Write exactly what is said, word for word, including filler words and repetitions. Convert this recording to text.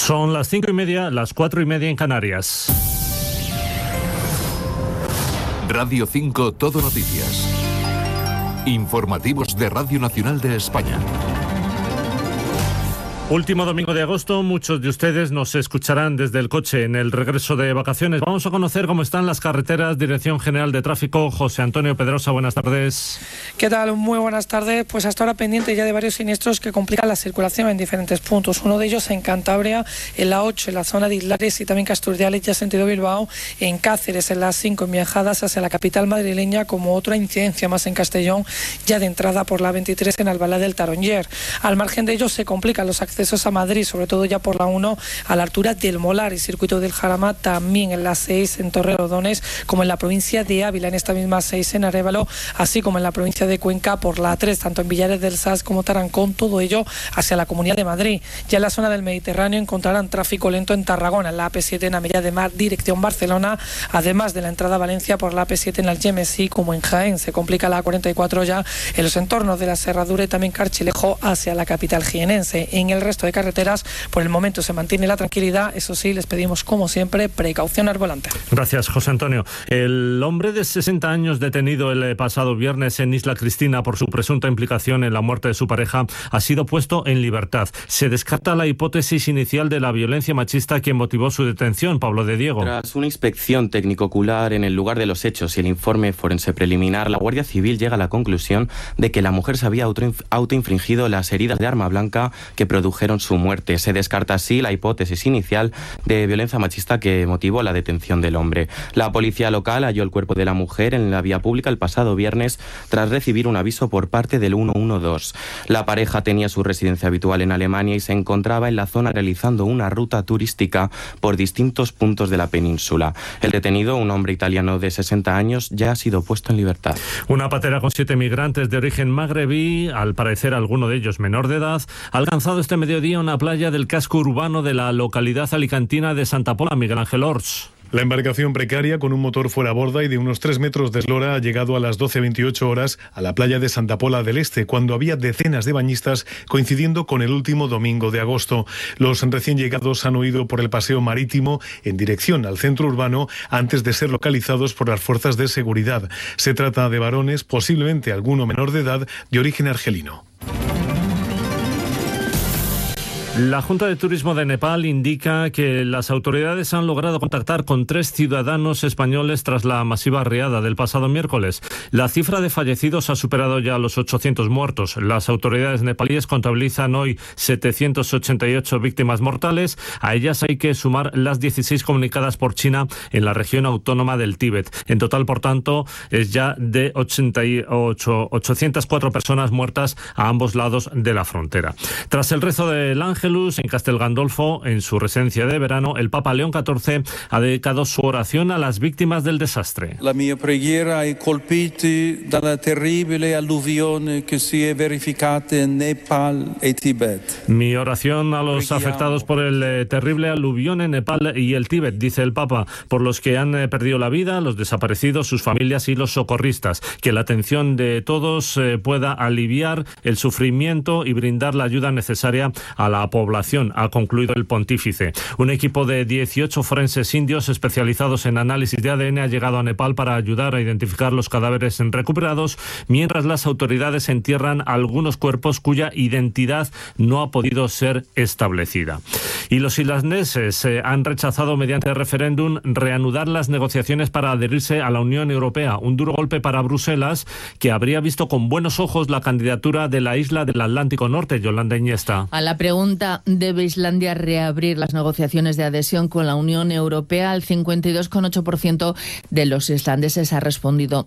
Son las cinco y media, las cuatro y media en Canarias. Radio cinco Todo Noticias. Informativos de Radio Nacional de España. Último domingo de agosto, muchos de ustedes nos escucharán desde el coche en el regreso de vacaciones. Vamos a conocer cómo están las carreteras. Dirección General de Tráfico, José Antonio Pedrosa, buenas tardes. ¿Qué tal? Muy buenas tardes. Pues hasta ahora pendiente ya de varios siniestros que complican la circulación en diferentes puntos. Uno de ellos en Cantabria, en la ocho, en la zona de Islares y también Casturdiales, ya sentido Bilbao, en Cáceres, en las cinco, en viajadas hacia la capital madrileña, como otra incidencia más en Castellón, ya de entrada por la veintitrés en Albalá del Taronyer. Al margen de ellos se complican los accesos a Madrid, sobre todo ya por la uno a la altura del Molar y Circuito del Jarama, también en la seis en Torrelodones, como en la provincia de Ávila, en esta misma seis en Arévalo, así como en la provincia de Cuenca por la tres, tanto en Villares del Saz como Tarancón, todo ello hacia la Comunidad de Madrid. Ya en la zona del Mediterráneo encontrarán tráfico lento en Tarragona, en la A P siete en Amilla de Mar, dirección Barcelona, además de la entrada a Valencia por la A P siete en Algemesí, como en Jaén. Se complica la A cuarenta y cuatro ya en los entornos de la Serradura y también Carchilejo hacia la capital jienense. En el resto de carreteras, por el momento se mantiene la tranquilidad. Eso sí, les pedimos, como siempre, precaución al volante. Gracias, José Antonio. El hombre de sesenta años detenido el pasado viernes en Isla Cristina por su presunta implicación en la muerte de su pareja ha sido puesto en libertad. Se descarta la hipótesis inicial de la violencia machista que motivó su detención. Pablo de Diego. Tras una inspección técnico-ocular en el lugar de los hechos y el informe forense preliminar, la Guardia Civil llega a la conclusión de que la mujer se había autoinfligido las heridas de arma blanca que produjeron su muerte. Se descarta así la hipótesis inicial de violencia machista que motivó la detención del hombre. La policía local halló el cuerpo de la mujer en la vía pública el pasado viernes tras recibir un aviso por parte del uno uno dos. La pareja tenía su residencia habitual en Alemania y se encontraba en la zona realizando una ruta turística por distintos puntos de la península. El detenido, un hombre italiano de sesenta años, ya ha sido puesto en libertad. Una patera con siete migrantes de origen magrebí, al parecer alguno de ellos menor de edad, ha alcanzado este mediodía una playa del casco urbano de la localidad alicantina de Santa Pola. Miguel Ángel Ors. La embarcación precaria con un motor fuera borda y de unos tres metros de eslora ha llegado a las doce veintiocho horas a la playa de Santa Pola del Este, cuando había decenas de bañistas, coincidiendo con el último domingo de agosto. Los recién llegados han huido por el paseo marítimo en dirección al centro urbano antes de ser localizados por las fuerzas de seguridad. Se trata de varones, posiblemente alguno menor de edad, de origen argelino. La Junta de Turismo de Nepal indica que las autoridades han logrado contactar con tres ciudadanos españoles tras la masiva riada del pasado miércoles. La cifra de fallecidos ha superado ya los ochocientos muertos. Las autoridades nepalíes contabilizan hoy setecientas ochenta y ocho víctimas mortales. A ellas hay que sumar las dieciséis comunicadas por China en la región autónoma del Tíbet. En total, por tanto, es ya de ochenta y ocho, ochocientas cuatro personas muertas a ambos lados de la frontera. Tras el rezo del ángel en Castel Gandolfo, en su residencia de verano, el Papa León catorce ha dedicado su oración a las víctimas del desastre. La mia preghiera ai colpiti dalla terribile alluvione che si è verificata in Nepal e Tibet. Mi oración a los afectados por el eh, terrible aluvión en Nepal y el Tíbet, dice el Papa, por los que han eh, perdido la vida, los desaparecidos, sus familias y los socorristas. Que la atención de todos eh, pueda aliviar el sufrimiento y brindar la ayuda necesaria a la población, ha concluido el pontífice. Un equipo de dieciocho forenses indios especializados en análisis de A D N ha llegado a Nepal para ayudar a identificar los cadáveres recuperados, mientras las autoridades entierran algunos cuerpos cuya identidad no ha podido ser establecida. Y los islandeses eh, han rechazado mediante referéndum reanudar las negociaciones para adherirse a la Unión Europea. Un duro golpe para Bruselas, que habría visto con buenos ojos la candidatura de la isla del Atlántico Norte. Yolanda Iniesta. A la pregunta ¿debe Islandia reabrir las negociaciones de adhesión con la Unión Europea? El cincuenta y dos coma ocho por ciento de los islandeses ha respondido